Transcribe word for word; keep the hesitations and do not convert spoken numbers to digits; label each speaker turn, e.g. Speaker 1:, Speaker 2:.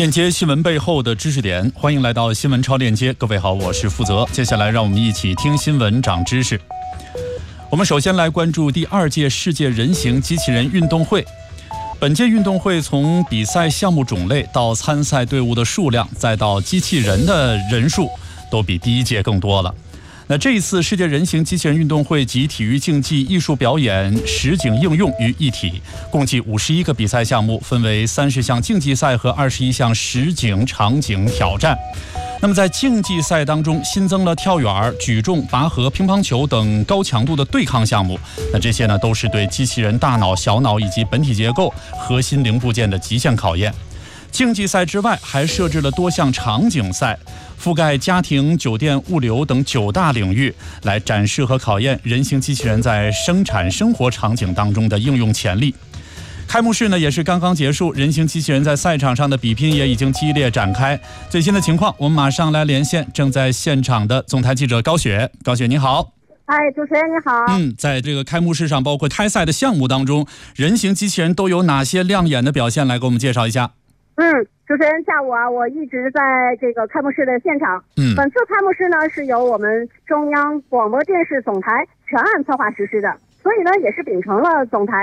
Speaker 1: 链接新闻背后的知识点，欢迎来到新闻超链接。各位好，我是负责。接下来让我们一起听新闻长知识。我们首先来关注第二届世界人形机器人运动会。本届运动会从比赛项目种类到参赛队伍的数量，再到机器人的人数，都比第一届更多了。那这一次世界人形机器人运动会集体育竞技、艺术表演、实景应用于一体，共计五十一个比赛项目，分为三十项竞技赛和二十一项实景场景挑战。那么在竞技赛当中，新增了跳远、举重、拔河、乒乓球等高强度的对抗项目。那这些呢，都是对机器人大脑、小脑以及本体结构、核心零部件的极限考验。竞技赛之外，还设置了多项场景赛，覆盖家庭、酒店、物流等九大领域，来展示和考验人形机器人在生产生活场景当中的应用潜力。开幕式呢也是刚刚结束，人形机器人在赛场上的比拼也已经激烈展开。最新的情况，我们马上来连线正在现场的总台记者高雪。高雪你好。
Speaker 2: 哎，主持人你好。
Speaker 1: 嗯，在这个开幕式上，包括开赛的项目当中，人形机器人都有哪些亮眼的表现？来给我们介绍一下。
Speaker 2: 嗯，主持人下午啊，我一直在这个开幕式的现场。
Speaker 1: 嗯，
Speaker 2: 本次开幕式呢是由我们中央广播电视总台全案策划实施的，所以呢也是秉承了总台